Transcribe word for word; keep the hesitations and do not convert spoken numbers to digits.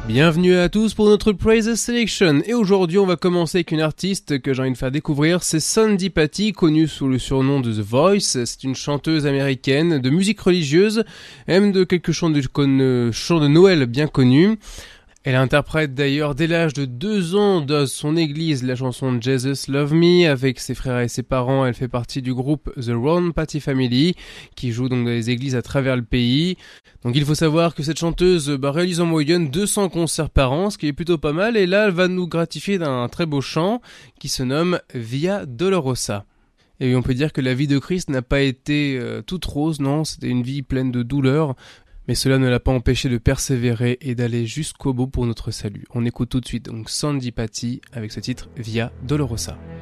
Bienvenue à tous pour notre Praise Selection, et aujourd'hui on va commencer avec une artiste que j'ai envie de faire découvrir, c'est Sandi Patty, connue sous le surnom de The Voice. C'est une chanteuse américaine de musique religieuse, même de quelques chants de, con, chants de Noël bien connus. Elle interprète d'ailleurs dès l'âge de deux ans dans son église la chanson Jesus Love Me avec ses frères et ses parents. Elle fait partie du groupe The Ron Patty Family qui joue donc dans les églises à travers le pays. Donc il faut savoir que cette chanteuse bah, réalise en moyenne deux cents concerts par an, ce qui est plutôt pas mal. Et là elle va nous gratifier d'un très beau chant qui se nomme Via Dolorosa. Et on peut dire que la vie de Christ n'a pas été euh, toute rose, non, c'était une vie pleine de douleurs. Mais cela ne l'a pas empêché de persévérer et d'aller jusqu'au bout pour notre salut. On écoute tout de suite donc Sandi Patty avec ce titre Via Dolorosa.